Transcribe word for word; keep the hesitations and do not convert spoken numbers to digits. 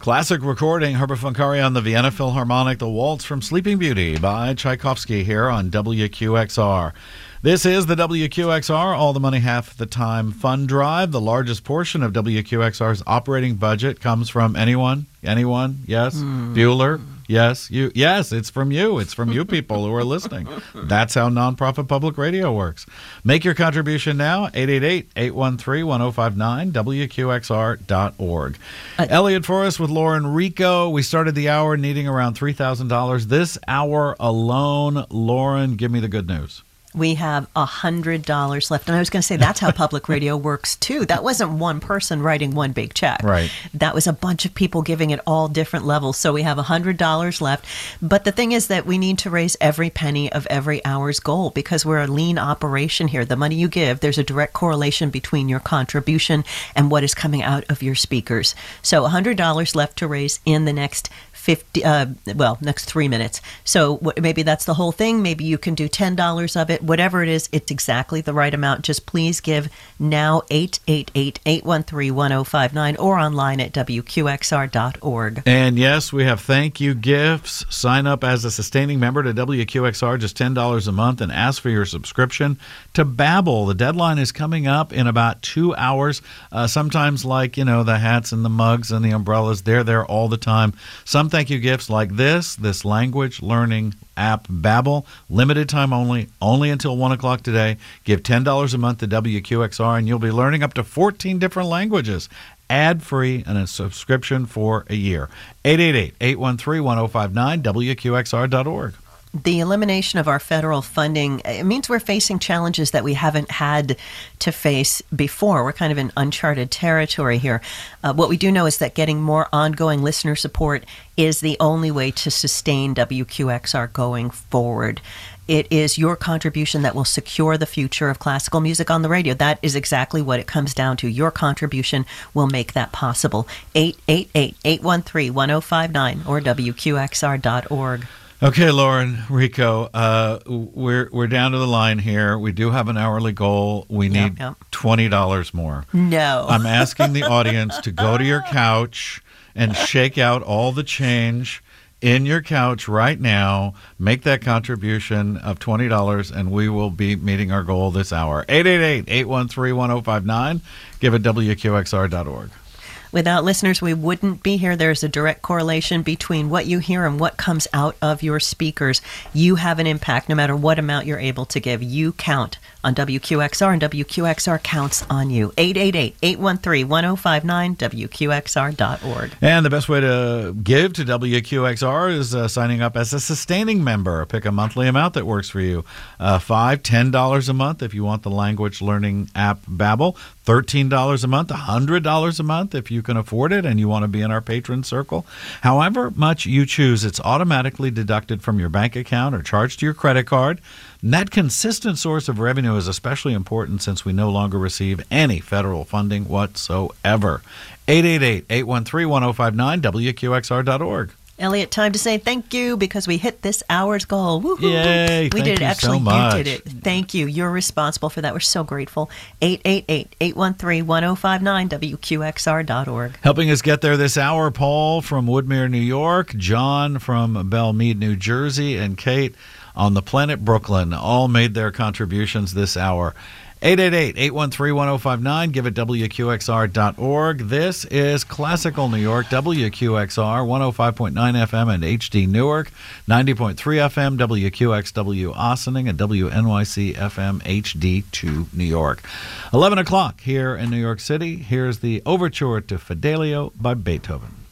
Classic recording, Herbert von Karajan on the Vienna Philharmonic, The Waltz from Sleeping Beauty by Tchaikovsky here on W Q X R. This is the W Q X R All the Money Half the Time Fund Drive. The largest portion of W Q X R's operating budget comes from anyone? Anyone? Yes? Mm. Bueller? Yes, you. Yes, it's from you. It's from you people who are listening. That's how nonprofit public radio works. Make your contribution now, eight eight eight, eight one three, one oh five nine, W Q X R dot org. Uh, Elliot Forrest with Lauren Rico. We started the hour needing around three thousand dollars. This hour alone, Lauren, give me the good news. We have one hundred dollars left. And I was going to say, that's how public radio works, too. That wasn't one person writing one big check. Right. That was a bunch of people giving at all different levels. So we have one hundred dollars left. But the thing is that we need to raise every penny of every hour's goal because we're a lean operation here. The money you give, there's a direct correlation between your contribution and what is coming out of your speakers. So one hundred dollars left to raise in the next fifty, uh, well, next three minutes. So w- maybe that's the whole thing. Maybe you can do ten dollars of it. Whatever it is, it's exactly the right amount. Just please give now, eight eight eight, eight one three, one oh five nine, or online at W Q X R dot org. And yes, we have thank you gifts. Sign up as a sustaining member to W Q X R, just ten dollars a month, and ask for your subscription to Babbel. The deadline is coming up in about two hours. Uh, sometimes like, you know, the hats and the mugs and the umbrellas, they're there all the time. Some thank you gifts like this, this language learning app Babbel, limited time only, only until one o'clock today. Give ten dollars a month to W Q X R and you'll be learning up to fourteen different languages, ad-free, and a subscription for a year. eight eight eight, eight one three, one oh five nine, W Q X R dot org. The elimination of our federal funding, it means we're facing challenges that we haven't had to face before. We're kind of in uncharted territory here. Uh, what we do know is that getting more ongoing listener support is the only way to sustain W Q X R going forward. It is your contribution that will secure the future of classical music on the radio. That is exactly what it comes down to. Your contribution will make that possible. eight eight eight, eight one three, one oh five nine or W Q X R dot org. Okay, Lauren Rico, uh, we're we're down to the line here. We do have an hourly goal. We need yep, yep. twenty dollars more. No. I'm asking the audience to go to your couch and shake out all the change in your couch right now. Make that contribution of twenty dollars, and we will be meeting our goal this hour. eight eight eight, eight one three, one oh five nine. Give it W Q X R dot org. Without listeners, we wouldn't be here. There's a direct correlation between what you hear and what comes out of your speakers. You have an impact no matter what amount you're able to give. You count on W Q X R, and W Q X R counts on you. eight eight eight, eight one three, one oh five nine, W Q X R dot org. And the best way to give to W Q X R is uh, signing up as a sustaining member. Pick a monthly amount that works for you. Uh, five dollars, ten dollars a month if you want the language learning app Babbel. thirteen dollars a month, one hundred dollars a month if you can afford it and you want to be in our patron circle. However much you choose, it's automatically deducted from your bank account or charged to your credit card. And that consistent source of revenue is especially important since we no longer receive any federal funding whatsoever. eight eight eight, eight one three, one oh five nine, W Q X R dot org. Elliot, time to say thank you because we hit this hour's goal. Woo-hoo. Yay, we thank did it. you Actually, so much. You did it. Thank you. You're responsible for that. We're so grateful. eight eight eight, eight one three, one oh five nine, W Q X R dot org. Helping us get there this hour, Paul from Woodmere, New York, John from Belmead, New Jersey, and Kate on the planet Brooklyn all made their contributions this hour. eight eight eight, eight one three, one oh five nine. Give it W Q X R dot org. This is Classical New York, W Q X R, one oh five point nine F M and H D Newark, ninety point three F M, W Q X W Ossining, and W N Y C F M H D two New York. eleven o'clock here in New York City. Here's the Overture to Fidelio by Beethoven.